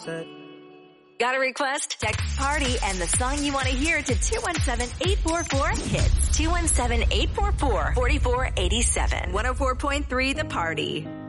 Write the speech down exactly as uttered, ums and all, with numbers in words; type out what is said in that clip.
said. Got a request? Text party and the song you want to hear to two one seven, eight four four, hits. two one seven, eight four four, four four eight seven. one oh four point three The Party.